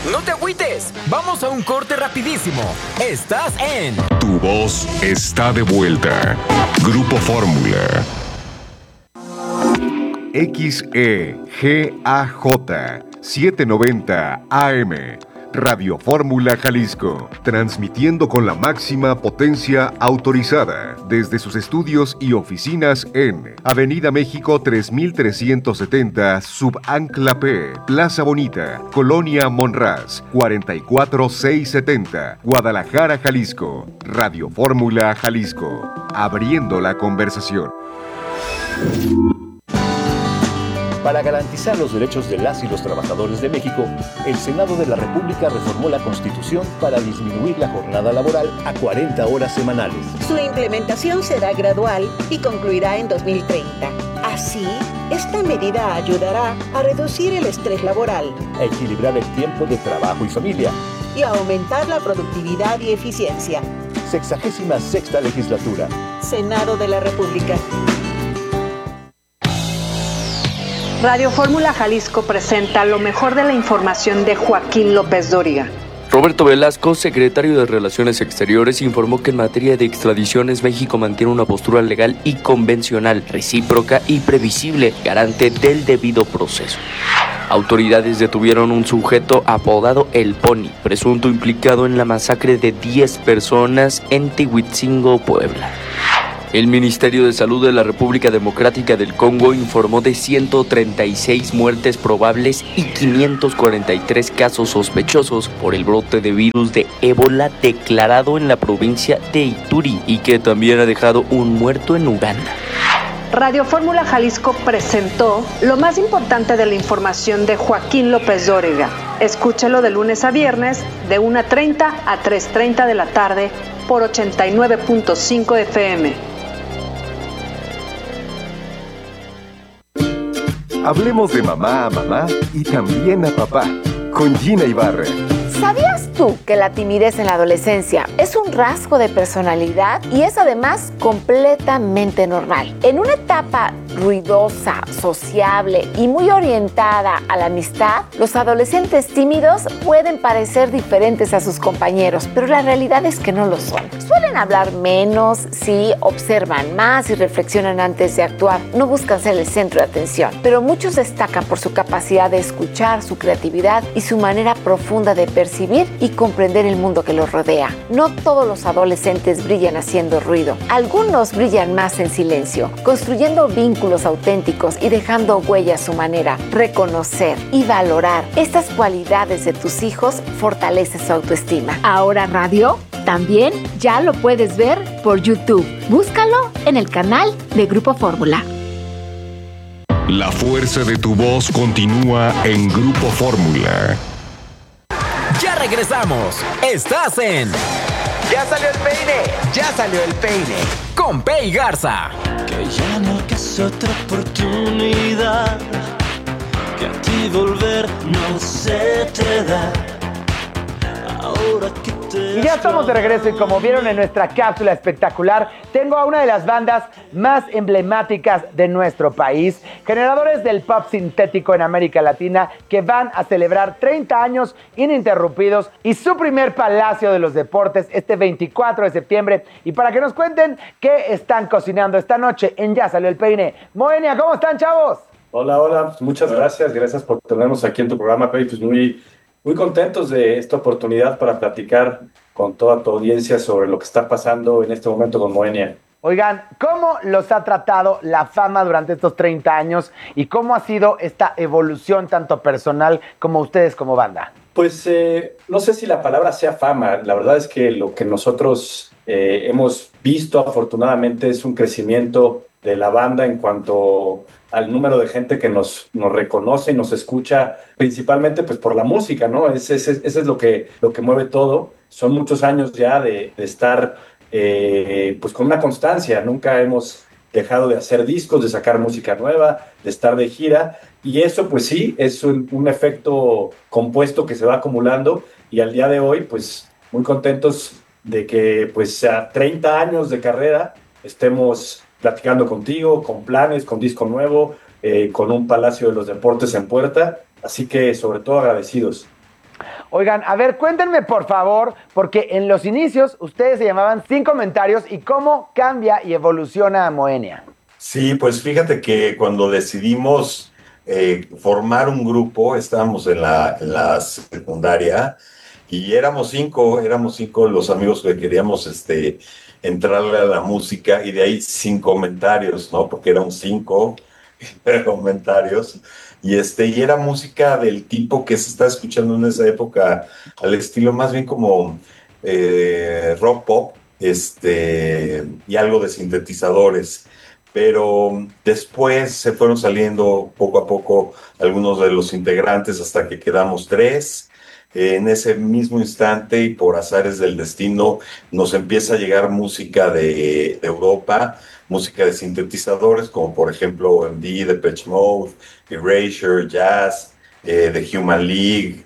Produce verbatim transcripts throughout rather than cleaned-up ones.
No te agüites, vamos a un corte rapidísimo. Estás en... Tu voz está de vuelta. Grupo Fórmula. X E G A J setecientos noventa A M. Radio Fórmula Jalisco, transmitiendo con la máxima potencia autorizada desde sus estudios y oficinas en Avenida México tres mil trescientos setenta, Subancla P, Plaza Bonita, Colonia Monraz, cuarenta y cuatro mil seiscientos setenta, Guadalajara, Jalisco. Radio Fórmula Jalisco, abriendo la conversación. Para garantizar los derechos de las y los trabajadores de México, el Senado de la República reformó la Constitución para disminuir la jornada laboral a cuarenta horas semanales. Su implementación será gradual y concluirá en dos mil treinta. Así, esta medida ayudará a reducir el estrés laboral, a equilibrar el tiempo de trabajo y familia y a aumentar la productividad y eficiencia. Sexagésima sexta legislatura. Senado de la República. Radio Fórmula Jalisco presenta lo mejor de la información de Joaquín López Dóriga. Roberto Velasco, secretario de Relaciones Exteriores, informó que en materia de extradiciones México mantiene una postura legal y convencional, recíproca y previsible, garante del debido proceso. Autoridades detuvieron un sujeto apodado El Pony, presunto implicado en la masacre de diez personas en Tehuitzingo, Puebla. El Ministerio de Salud de la República Democrática del Congo informó de ciento treinta y seis muertes probables y quinientos cuarenta y tres casos sospechosos por el brote de virus de ébola declarado en la provincia de Ituri y que también ha dejado un muerto en Uganda. Radio Fórmula Jalisco presentó lo más importante de la información de Joaquín López Dóriga. Escúchelo de lunes a viernes de una treinta a tres treinta de la tarde por ochenta y nueve punto cinco F M. Hablemos de mamá a mamá y también a papá, con Gina Ibarra. ¿Sabías tú que la timidez en la adolescencia es un rasgo de personalidad y es además completamente normal? En una etapa ruidosa, sociable y muy orientada a la amistad, los adolescentes tímidos pueden parecer diferentes a sus compañeros, pero la realidad es que no lo son. Suelen hablar menos, sí, observan más y reflexionan antes de actuar. No buscan ser el centro de atención, pero muchos destacan por su capacidad de escuchar, su creatividad y su manera profunda de percibir y comprender el mundo que los rodea. No todos los adolescentes brillan haciendo ruido. Algunos brillan más en silencio, construyendo vínculos auténticos y dejando huella a su manera. Reconocer y valorar estas cualidades de tus hijos fortalece su autoestima. Ahora radio también ya lo puedes ver por YouTube. Búscalo en el canal de Grupo Fórmula. La fuerza de tu voz continúa en Grupo Fórmula. Ya regresamos. Estás en... ¡Ya salió el peine! ¡Ya salió el peine! Con Pei Garza. Que ya no es otra oportunidad, que a ti volver no se te da. Ahora que te... Y ya estamos de regreso y como vieron en nuestra cápsula espectacular, tengo a una de las bandas más emblemáticas de nuestro país, generadores del pop sintético en América Latina, que van a celebrar treinta años ininterrumpidos y su primer Palacio de los Deportes este veinticuatro de septiembre. Y para que nos cuenten qué están cocinando esta noche en Ya Salió el Peine, Moenia, ¿cómo están, chavos? Hola, hola, pues muchas gracias, gracias por tenernos aquí en tu programa, Pei, pues muy... Muy contentos de esta oportunidad para platicar con toda tu audiencia sobre lo que está pasando en este momento con Moenia. Oigan, ¿cómo los ha tratado la fama durante estos treinta años y cómo ha sido esta evolución tanto personal como ustedes como banda? Pues eh, no sé si la palabra sea fama, la verdad es que lo que nosotros eh, hemos visto afortunadamente es un crecimiento de la banda en cuanto al número de gente que nos, nos reconoce y nos escucha, principalmente pues por la música, ¿no? Ese, ese, ese es lo que, lo que mueve todo. Son muchos años ya de, de estar eh, pues con una constancia. Nunca hemos dejado de hacer discos, de sacar música nueva, de estar de gira. Y eso pues sí, es un, un efecto compuesto que se va acumulando. Y al día de hoy pues muy contentos de que pues a treinta años de carrera estemos platicando contigo, con planes, con disco nuevo, eh, con un Palacio de los Deportes en puerta, así que sobre todo agradecidos. Oigan, a ver, cuéntenme por favor, porque en los inicios ustedes se llamaban Sin Comentarios y cómo cambia y evoluciona Moenia. Sí, pues fíjate que cuando decidimos eh, formar un grupo, estábamos en la, en la secundaria y éramos cinco, éramos cinco los amigos que queríamos este, entrarle a la música y de ahí Sin Comentarios, ¿no? Porque eran cinco comentarios. Y, este, y era música del tipo que se estaba escuchando en esa época, al estilo más bien como eh, rock pop, este, y algo de sintetizadores. Pero después se fueron saliendo poco a poco algunos de los integrantes hasta que quedamos tres. En ese mismo instante y por azares del destino nos empieza a llegar música de, de Europa, música de sintetizadores como por ejemplo O M D, Depeche Mode, Erasure, Jazz, eh, The Human League,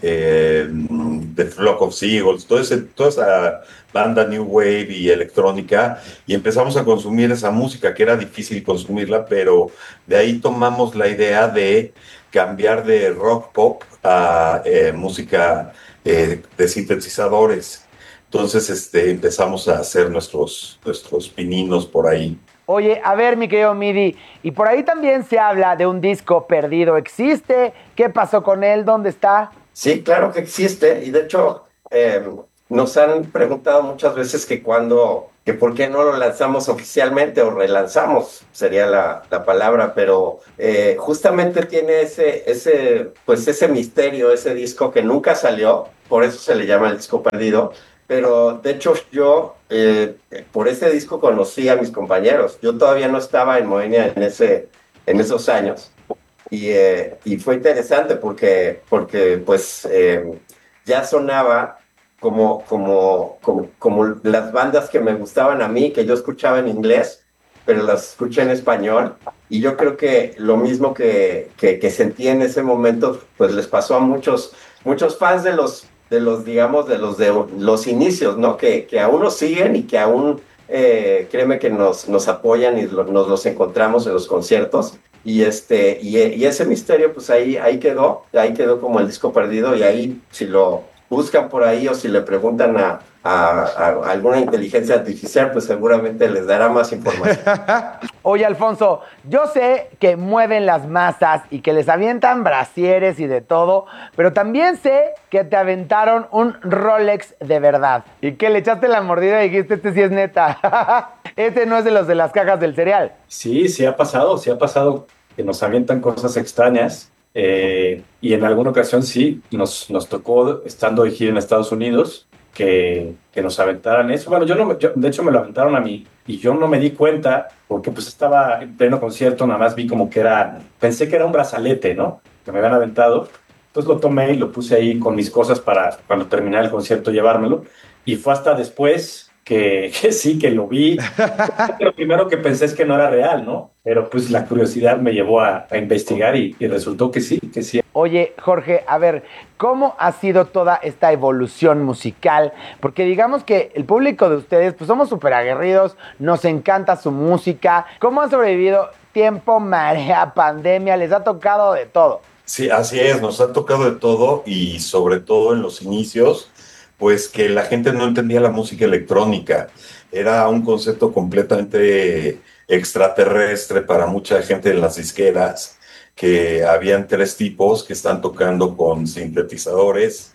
eh, The Flock of Seagulls, todo ese, toda esa banda New Wave y electrónica, y empezamos a consumir esa música que era difícil consumirla, pero de ahí tomamos la idea de cambiar de rock pop a eh, música eh, de sintetizadores. Entonces este, empezamos a hacer nuestros, nuestros pininos por ahí. Oye, a ver, mi querido Midi, y por ahí también se habla de un disco perdido. ¿Existe? ¿Qué pasó con él? ¿Dónde está? Sí, claro que existe, y de hecho eh, nos han preguntado muchas veces que cuándo, que por qué no lo lanzamos oficialmente o relanzamos, sería la, la palabra, pero eh, justamente tiene ese, ese, pues ese misterio, ese disco que nunca salió, por eso se le llama el disco perdido. Pero de hecho yo eh, por ese disco conocí a mis compañeros. Yo todavía no estaba en Moenia en, ese, en esos años. Y, eh, y fue interesante porque, porque pues eh, ya sonaba como, como, como, como las bandas que me gustaban a mí, que yo escuchaba en inglés, pero las escuché en español. Y yo creo que lo mismo que, que, que sentí en ese momento, pues les pasó a muchos, muchos fans de los de los, digamos, de los de los inicios, ¿no? Que, que aún nos siguen y que aún, eh, créeme que nos, nos apoyan y lo, nos los encontramos en los conciertos. Y, este, y, y ese misterio, pues ahí, ahí quedó, ahí quedó como el disco perdido, y ahí, si lo buscan por ahí o si le preguntan a, a, a alguna inteligencia artificial, pues seguramente les dará más información. Oye, Alfonso, yo sé que mueven las masas y que les avientan brasieres y de todo, pero también sé que te aventaron un Rolex de verdad y que le echaste la mordida y dijiste, este sí es neta. Este no es de los de las cajas del cereal. Sí, sí ha pasado, sí ha pasado que nos avientan cosas extrañas. Eh, y en alguna ocasión sí, nos, nos tocó, estando de gira en Estados Unidos, que, que nos aventaran eso. Bueno, yo no, me, yo, de hecho me lo aventaron a mí y yo no me di cuenta porque pues estaba en pleno concierto, nada más vi como que era, pensé que era un brazalete, ¿no? Que me habían aventado. Entonces lo tomé y lo puse ahí con mis cosas para cuando terminara el concierto llevármelo. Y fue hasta después que, que sí, que lo vi. Lo primero que pensé es que no era real, ¿no? Pero pues la curiosidad me llevó a, a investigar y, y resultó que sí, que sí. Oye, Jorge, a ver, ¿cómo ha sido toda esta evolución musical? Porque digamos que el público de ustedes, pues somos súper aguerridos, nos encanta su música. ¿Cómo han sobrevivido tiempo, marea, pandemia? Les ha tocado de todo. Sí, así es, nos ha tocado de todo y sobre todo en los inicios, pues que la gente no entendía la música electrónica. Era un concepto completamente extraterrestre para mucha gente en las disqueras, que habían tres tipos que están tocando con sintetizadores,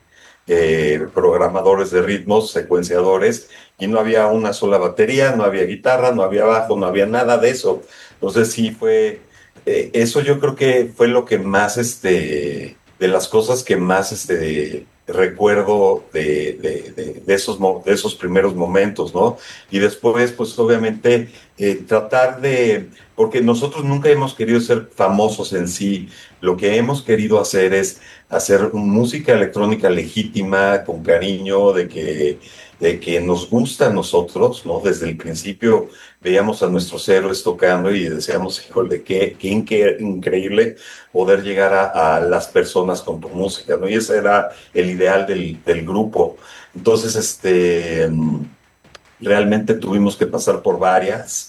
eh, programadores de ritmos, secuenciadores, y no había una sola batería, no había guitarra, no había bajo, no había nada de eso. Entonces sí fue, eh, eso yo creo que fue lo que más, este, de las cosas que más, este, recuerdo de, de, de, de, esos, de esos primeros momentos, ¿no? Y después, pues obviamente, eh, tratar de, porque nosotros nunca hemos querido ser famosos en sí, lo que hemos querido hacer es hacer música electrónica legítima, con cariño, de que, de que nos gusta a nosotros, ¿no? Desde el principio veíamos a nuestros héroes tocando y decíamos, híjole, qué, qué incre- increíble poder llegar a, a las personas con tu música, ¿no? Y ese era el ideal del, del grupo. Entonces, este, realmente tuvimos que pasar por varias,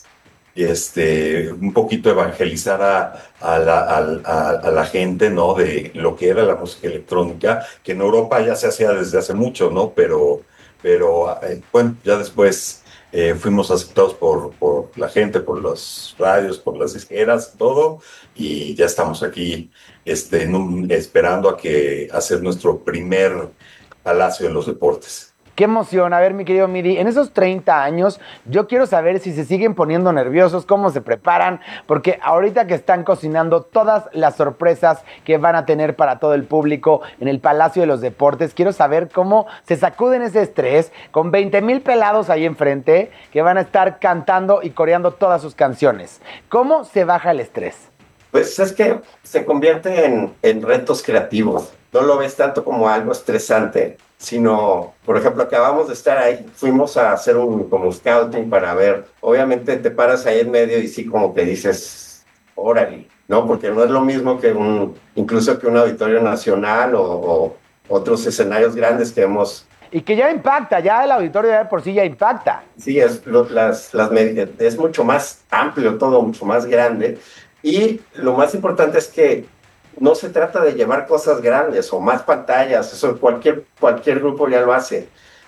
este, un poquito evangelizar a, a, la, a, a la gente, ¿no? De lo que era la música electrónica, que en Europa ya se hacía desde hace mucho, ¿no? Pero, pero eh, bueno, ya después eh, fuimos aceptados por, por la gente, por las radios, por las disqueras, todo, y ya estamos aquí este, en un, esperando a que hacer nuestro primer Palacio de los Deportes. Qué emoción. A ver, mi querido Midi, en esos treinta años, yo quiero saber si se siguen poniendo nerviosos, cómo se preparan, porque ahorita que están cocinando todas las sorpresas que van a tener para todo el público en el Palacio de los Deportes, quiero saber cómo se sacuden ese estrés con veinte mil pelados ahí enfrente que van a estar cantando y coreando todas sus canciones. ¿Cómo se baja el estrés? Pues es que se convierte en, en retos creativos. No lo ves tanto como algo estresante, sino, por ejemplo, acabamos de estar ahí, fuimos a hacer un como scouting para ver, obviamente te paras ahí en medio y sí como que dices, órale, ¿no? Porque no es lo mismo que un, incluso que un auditorio nacional o, o otros escenarios grandes que hemos... Y que ya impacta, ya el auditorio de por sí ya impacta. Sí, es, las, las, es mucho más amplio todo, mucho más grande. Y lo más importante es que no se trata de llevar cosas grandes o más pantallas, eso cualquier, cualquier grupo ya lo hace.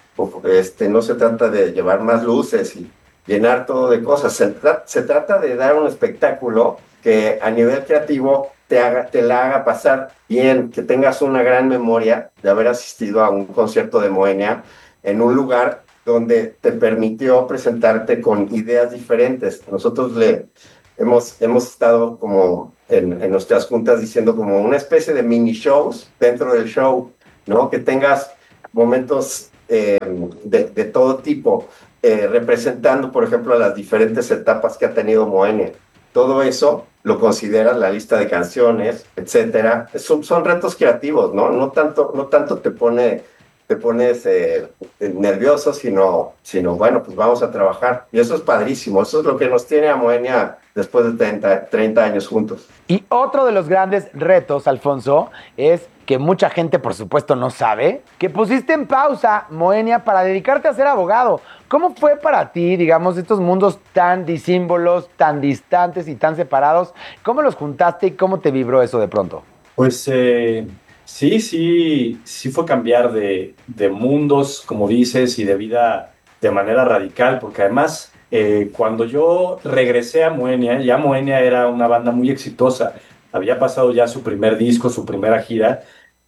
Este, no se trata de llevar más luces y llenar todo de cosas. Se, tra se trata de dar un espectáculo que a nivel creativo te, haga, te la haga pasar bien, que tengas una gran memoria de haber asistido a un concierto de Moenia en un lugar donde te permitió presentarte con ideas diferentes. Nosotros le... Hemos, hemos estado como en, en nuestras juntas diciendo como una especie de mini shows dentro del show, ¿no? Que tengas momentos eh, de, de todo tipo, eh, representando, por ejemplo, las diferentes etapas que ha tenido Moenia. Todo eso lo consideras la lista de canciones, etcétera. Son, son retos creativos, ¿no? No tanto, no tanto te pone... te pones eh, nervioso, sino, sino, bueno, pues vamos a trabajar. Y eso es padrísimo. Eso es lo que nos tiene a Moenia después de treinta, treinta años juntos. Y otro de los grandes retos, Alfonso, es que mucha gente, por supuesto, no sabe, que pusiste en pausa Moenia para dedicarte a ser abogado. ¿Cómo fue para ti, digamos, estos mundos tan disímbolos, tan distantes y tan separados? ¿Cómo los juntaste y cómo te vibró eso de pronto? Pues... Eh... Sí, sí, sí fue cambiar de, de mundos, como dices, y de vida de manera radical, porque además, eh, cuando yo regresé a Moenia, ya Moenia era una banda muy exitosa, había pasado ya su primer disco, su primera gira,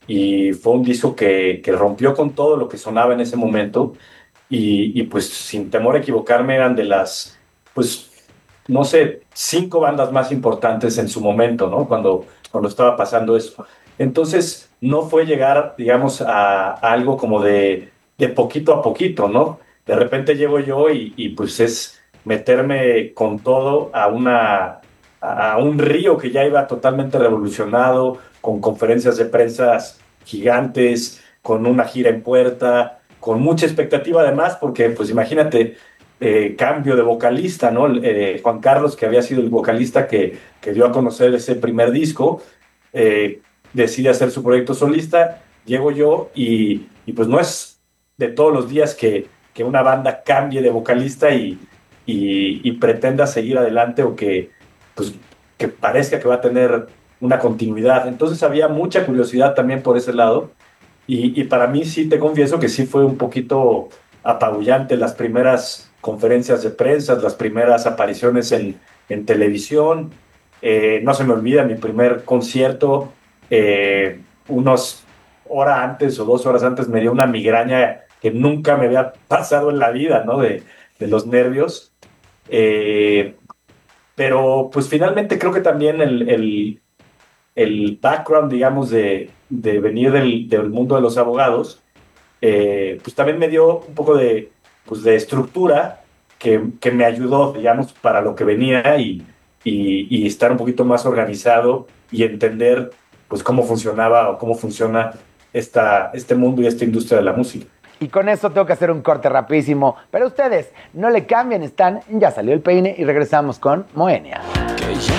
y fue un disco que, que rompió con todo lo que sonaba en ese momento, y, y pues sin temor a equivocarme eran de las, pues, no sé, cinco bandas más importantes en su momento, ¿no? Cuando, cuando estaba pasando eso. Entonces, no fue llegar, digamos, a, a algo como de, de poquito a poquito, ¿no? De repente llego yo y, y pues es meterme con todo a, una, a un río que ya iba totalmente revolucionado, con conferencias de prensa gigantes, con una gira en puerta, con mucha expectativa además, porque pues imagínate, eh, cambio de vocalista, ¿no? Eh, Juan Carlos, que había sido el vocalista que, que dio a conocer ese primer disco, eh, decide hacer su proyecto solista, llego yo y, y pues no es de todos los días que, que una banda cambie de vocalista y, y, y pretenda seguir adelante o que, pues, que parezca que va a tener una continuidad. Entonces había mucha curiosidad también por ese lado y, y para mí sí te confieso que sí fue un poquito apabullante las primeras conferencias de prensa, las primeras apariciones en, en televisión. Eh, no se me olvida mi primer concierto. Eh, unos horas antes o dos horas antes me dio una migraña que nunca me había pasado en la vida, ¿no? De, de los nervios. Eh, pero pues finalmente creo que también el, el, el background, digamos, de, de venir del, del mundo de los abogados, eh, pues también me dio un poco de, pues, de estructura que, que me ayudó, digamos, para lo que venía y, y, y estar un poquito más organizado y entender pues cómo funcionaba o cómo funciona esta, este mundo y esta industria de la música. Y con eso tengo que hacer un corte rapidísimo, pero ustedes no le cambien, están, ya salió el peine y regresamos con Moenia.